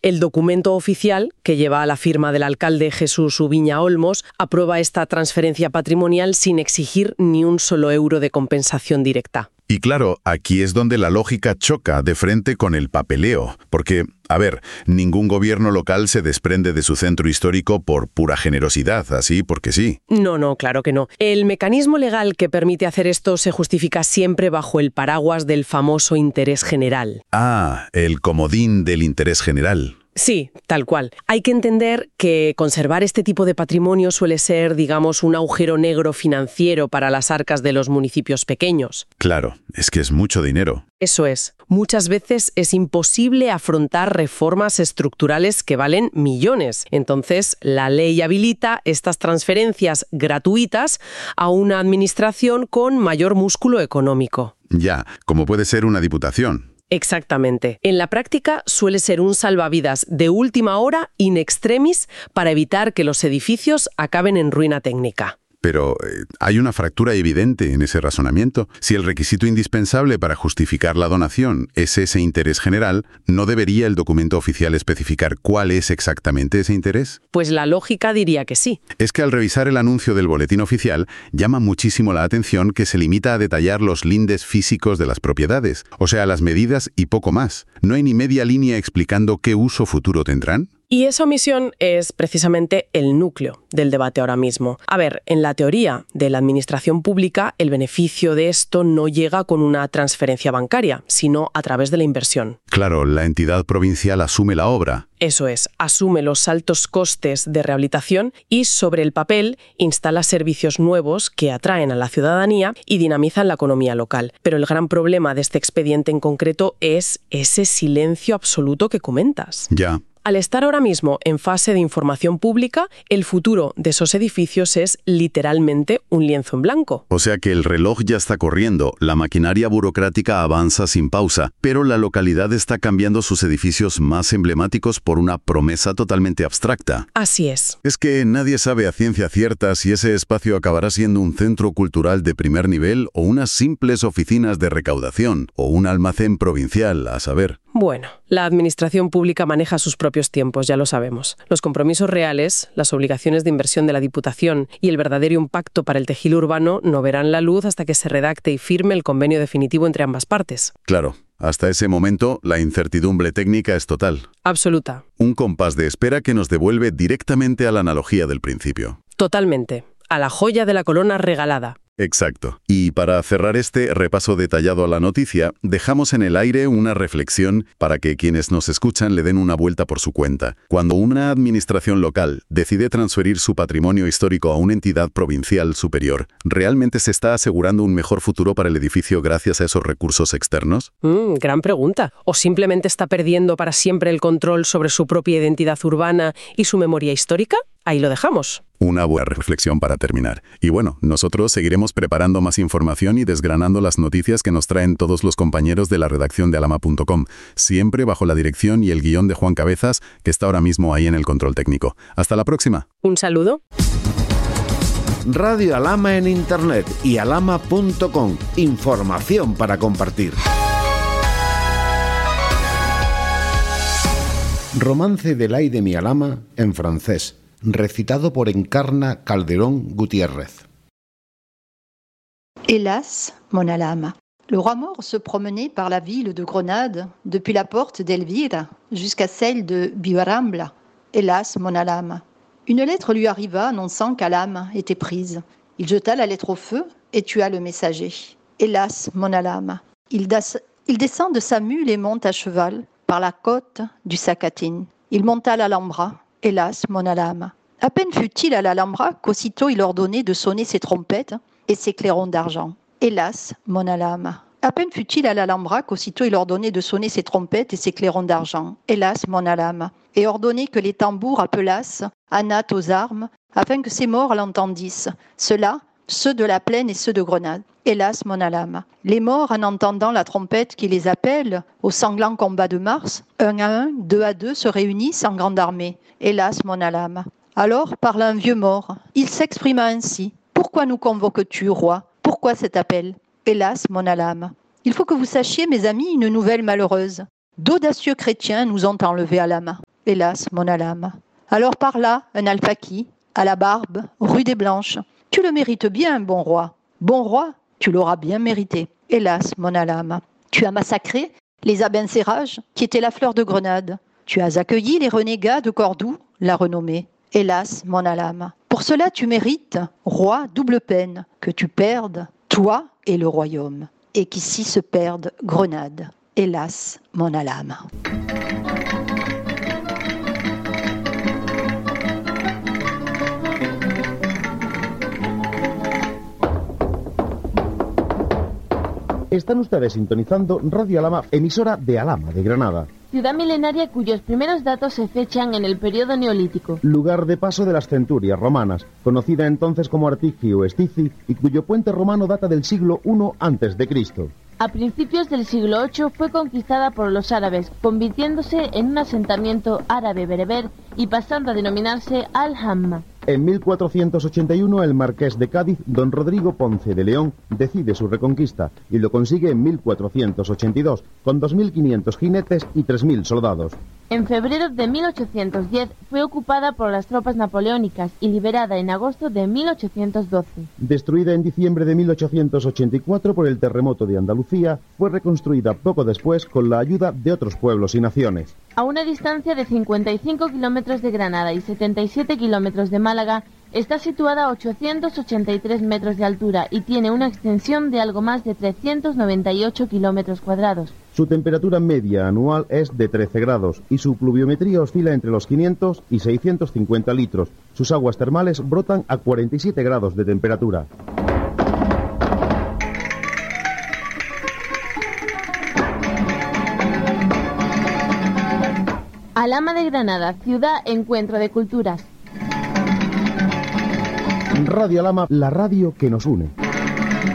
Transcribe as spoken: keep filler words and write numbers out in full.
El documento oficial, que lleva a la firma del alcalde Jesús Ubiña Olmos, aprueba esta transferencia patrimonial sin exigir ni un solo euro de compensación directa. Y claro, aquí es donde la lógica choca de frente con el papeleo, porque, a ver, ningún gobierno local se desprende de su centro histórico por pura generosidad, así porque sí. No, no, claro que no. El mecanismo legal que permite hacer esto se justifica siempre bajo el paraguas del famoso interés general. Ah, el comodín del interés general. Sí, tal cual. Hay que entender que conservar este tipo de patrimonio suele ser, digamos, un agujero negro financiero para las arcas de los municipios pequeños. Claro, es que es mucho dinero. Eso es. Muchas veces es imposible afrontar reformas estructurales que valen millones. Entonces, la ley habilita estas transferencias gratuitas a una administración con mayor músculo económico. Ya, como puede ser una diputación. Exactamente. En la práctica suele ser un salvavidas de última hora in extremis para evitar que los edificios acaben en ruina técnica. Pero eh, hay una fractura evidente en ese razonamiento. Si el requisito indispensable para justificar la donación es ese interés general, ¿no debería el documento oficial especificar cuál es exactamente ese interés? Pues la lógica diría que sí. Es que al revisar el anuncio del boletín oficial, llama muchísimo la atención que se limita a detallar los lindes físicos de las propiedades, o sea, las medidas y poco más. ¿No hay ni media línea explicando qué uso futuro tendrán? Y esa omisión es precisamente el núcleo del debate ahora mismo. A ver, en la teoría de la administración pública, el beneficio de esto no llega con una transferencia bancaria, sino a través de la inversión. Claro, la entidad provincial asume la obra. Eso es, asume los altos costes de rehabilitación y, sobre el papel, instala servicios nuevos que atraen a la ciudadanía y dinamizan la economía local. Pero el gran problema de este expediente en concreto es ese silencio absoluto que comentas. Ya. Al estar ahora mismo en fase de información pública, el futuro de esos edificios es literalmente un lienzo en blanco. O sea que el reloj ya está corriendo, la maquinaria burocrática avanza sin pausa, pero la localidad está cambiando sus edificios más emblemáticos por una promesa totalmente abstracta. Así es. Es que nadie sabe a ciencia cierta si ese espacio acabará siendo un centro cultural de primer nivel o unas simples oficinas de recaudación, o un almacén provincial, a saber. Bueno, la administración pública maneja sus propios tiempos, ya lo sabemos. Los compromisos reales, las obligaciones de inversión de la Diputación y el verdadero impacto para el tejido urbano no verán la luz hasta que se redacte y firme el convenio definitivo entre ambas partes. Claro. Hasta ese momento, la incertidumbre técnica es total. Absoluta. Un compás de espera que nos devuelve directamente a la analogía del principio. Totalmente. A la joya de la corona regalada. Exacto. Y para cerrar este repaso detallado a la noticia, dejamos en el aire una reflexión para que quienes nos escuchan le den una vuelta por su cuenta. Cuando una administración local decide transferir su patrimonio histórico a una entidad provincial superior, ¿realmente se está asegurando un mejor futuro para el edificio gracias a esos recursos externos? Mm, gran pregunta. ¿O simplemente está perdiendo para siempre el control sobre su propia identidad urbana y su memoria histórica? Ahí lo dejamos. Una buena reflexión para terminar. Y bueno, nosotros seguiremos preparando más información y desgranando las noticias que nos traen todos los compañeros de la redacción de alama punto com, siempre bajo la dirección y el guión de Juan Cabezas, que está ahora mismo ahí en el control técnico. Hasta la próxima. Un saludo. Radio Alama en Internet y alama punto com. Información para compartir. Romance del ay de mi Alama en francés, recitado por Encarna Calderón Gutiérrez. Hélas, mon Alama. Le roi mort se promenait par la ville de Grenade, depuis la porte d'Elvire jusqu'à celle de Biarambla. Hélas, mon Alama. Une lettre lui arriva annonçant qu'Alama était prise. Il jeta la lettre au feu et tua le messager. Hélas, mon Alama. Il, das, il descend de sa mule et monte à cheval par la côte du Sacatin. Il monta à l'Alhambra. Hélas, mon Alama. À peine fut-il à l'Alhambra qu'aussitôt il ordonnait de sonner ses trompettes et ses clairons d'argent. Hélas, mon Alama. À peine fut-il à l'Alhambra qu'aussitôt il ordonnait de sonner ses trompettes et ses clairons d'argent. Hélas, mon Alama. Et ordonnait que les tambours appelassent Anat aux armes, afin que ses morts l'entendissent. Ceux-là, ceux de la plaine et ceux de Grenade. Hélas, mon Alama. Les morts, en entendant la trompette qui les appelle au sanglant combat de Mars, un à un, deux à deux, se réunissent en grande armée. Hélas, mon Alama. Alors parla un vieux mort. Il s'exprima ainsi. Pourquoi nous convoques-tu, roi? Pourquoi cet appel? Hélas, mon Alama. Il faut que vous sachiez, mes amis, une nouvelle malheureuse. D'audacieux chrétiens nous ont enlevés à Alama. hélas, mon âme. Alors par là, un alpaki, à la barbe, rue des Blanches. Tu le mérites bien, bon roi. Bon roi, tu l'auras bien mérité. Hélas, mon âme. Tu as massacré les Abencerrages, qui étaient la fleur de Grenade. Tu as accueilli les renégats de Cordoue, la renommée. Hélas, mon âme. Pour cela, tu mérites, roi, double peine, que tu perdes, toi et le royaume, et qu'ici se perde Grenade. Hélas, mon âme. Están ustedes sintonizando Radio Alhama, emisora de Alhama, de Granada. Ciudad milenaria cuyos primeros datos se fechan en el periodo neolítico. Lugar de paso de las centurias romanas, conocida entonces como Artigi o Estici, y cuyo puente romano data del siglo primero antes de Cristo. A principios del siglo octavo fue conquistada por los árabes, convirtiéndose en un asentamiento árabe-bereber y pasando a denominarse Al-Hamma. En mil cuatrocientos ochenta y uno el marqués de Cádiz, don Rodrigo Ponce de León, decide su reconquista y lo consigue en mil cuatrocientos ochenta y dos, con dos mil quinientos jinetes y tres mil soldados. En febrero de mil ochocientos diez fue ocupada por las tropas napoleónicas y liberada en agosto de mil ochocientos doce. Destruida en diciembre de mil ochocientos ochenta y cuatro por el terremoto de Andalucía, fue reconstruida poco después con la ayuda de otros pueblos y naciones. A una distancia de cincuenta y cinco kilómetros de Granada y setenta y siete kilómetros de Málaga, está situada a ochocientos ochenta y tres metros de altura y tiene una extensión de algo más de trescientos noventa y ocho kilómetros cuadrados. Su temperatura media anual es de trece grados y su pluviometría oscila entre los quinientos y seiscientos cincuenta litros. Sus aguas termales brotan a cuarenta y siete grados de temperatura. Alhama de Granada, ciudad encuentro de culturas. Radio Alhama, la radio que nos une.